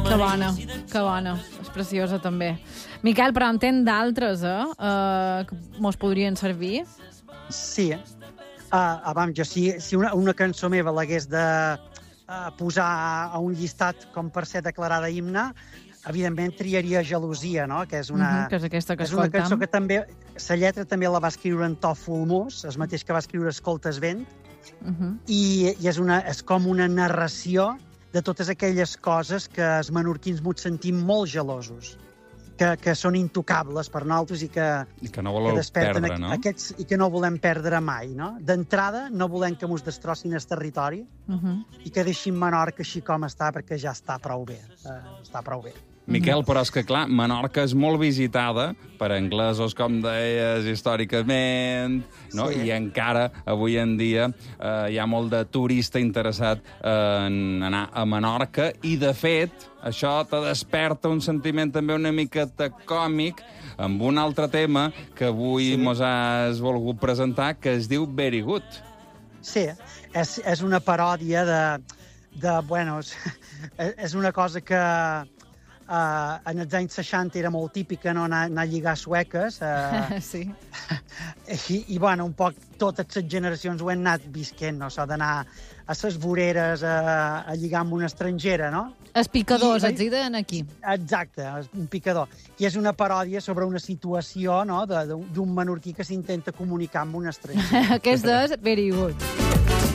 Que bona, que bona. És preciosa, també. Miquel, però en tens d'altres, que mos podrien servir? Sí. Jo, si una cançó meva l'hagués de posar a un llistat com per ser declarada himne, evidentment triaria Gelosia, no? Que és Que és aquesta que és una escoltam. cançó que també, la lletra també la va escriure en to fulmós, el mateix que va escriure Escoltes vent, i és com una narració de totes aquelles coses que els menorquins mos sentim molt gelosos, que són intocables per nosaltres i que no voleu perdre, no? I que no volem perdre mai, no? D'entrada, no volem que mos destrossin el territori i que deixin Menorca així com està, perquè ja està prou bé. Està prou bé. Miquel, però és que, clar, Menorca és molt visitada per anglesos, com deies, històricament, no? Sí. I encara, avui en dia, hi ha molt de turista interessat en anar a Menorca, i, de fet, això te desperta un sentiment també una miqueta còmic amb un altre tema que avui mos has volgut presentar, que es diu Very Good. Sí, és una paròdia bueno, és una cosa que en els anys 60 era molt típica, no? Anar a lligar sueques. Sí. I, bueno, un poc totes les generacions ho han anat visquent, no? Això d'anar a les voreres a lligar amb una estrangera, no? Els picadors, els deien aquí. Exacte, un picador. I és una paròdia sobre una situació, no?, d'un menorquí que s'intenta comunicar amb un estranger. Aquesta és Very Good.